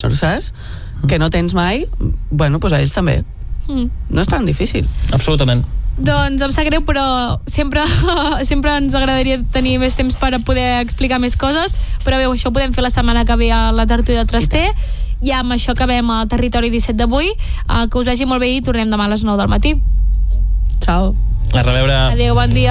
saps? Que no tens mai, bueno, doncs a ells també. No és tan difícil. Absolutament. Doncs em sap greu, però sempre ens agradaria tenir més temps per poder explicar més coses, però bé, això ho podem fer la setmana que ve a la tertúlia del Traster, i amb això acabem a Territori 17 d'avui. Que us vagi molt bé i tornem demà a les 9 del matí. Ciao. A reveure. Adéu, bon dia.